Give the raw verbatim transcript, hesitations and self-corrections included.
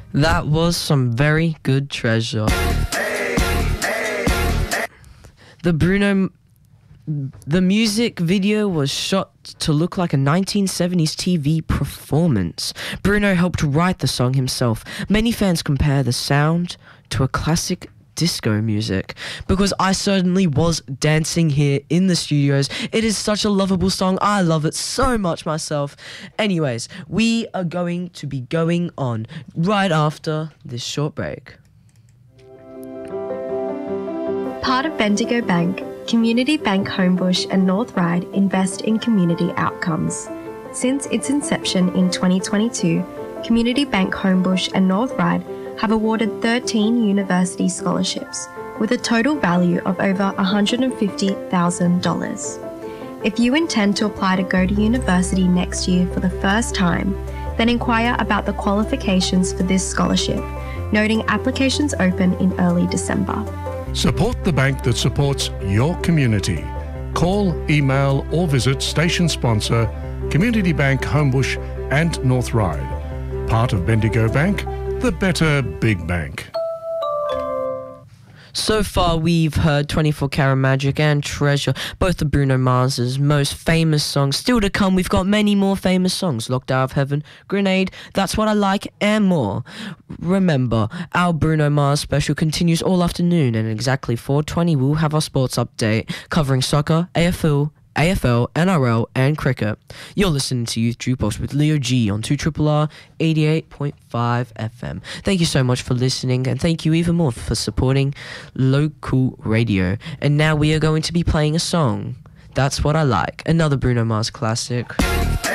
That was some very good treasure. The Bruno... The music video was shot to look like a nineteen seventies T V performance. Bruno helped write the song himself. Many fans compare the sound to a classic disco music, because I certainly was dancing here in the studios. It is such a lovable song. I love it so much myself. Anyways, we are going to be going on right after this short break. Part of Bendigo Bank, Community Bank Homebush and North Ryde invest in community outcomes. Since its inception in twenty twenty-two, Community Bank Homebush and North Ryde have awarded thirteen university scholarships with a total value of over one hundred fifty thousand dollars. If you intend to apply to go to university next year for the first time, then inquire about the qualifications for this scholarship, noting applications open in early December. Support the bank that supports your community. Call, email or visit station sponsor Community Bank Homebush and North Ryde. Part of Bendigo Bank, the better big bank. So far, we've heard twenty-four Karat Magic and Treasure, both of Bruno Mars's most famous songs. Still to come, we've got many more famous songs. Locked Out of Heaven, Grenade, That's What I Like, and more. Remember, our Bruno Mars special continues all afternoon, and at exactly four twenty, we'll have our sports update covering soccer, A F L, A F L, N R L, and cricket. You're listening to Youth Jukebox with Leo G on two R R R eighty-eight point five F M. Thank you so much for listening, and thank you even more for supporting local radio. And now we are going to be playing a song, That's What I Like, another Bruno Mars classic.